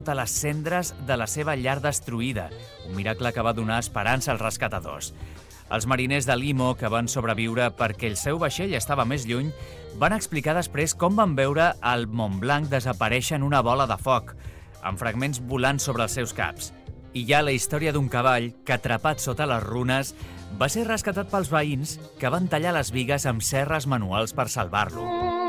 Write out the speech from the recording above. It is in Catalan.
a les cendres de la seva llar destruïda, un miracle que va donar esperança als rescatadors. Els mariners de Limo, que van sobreviure perquè el seu vaixell estava més lluny, van explicar després com van veure el Mont Blanc desaparèixer en una bola de foc, amb fragments volant sobre els seus caps. I hi ha la història d'un cavall que, atrapat sota les runes, va ser rescatat pels veïns que van tallar les bigues amb serres manuals per salvar-lo.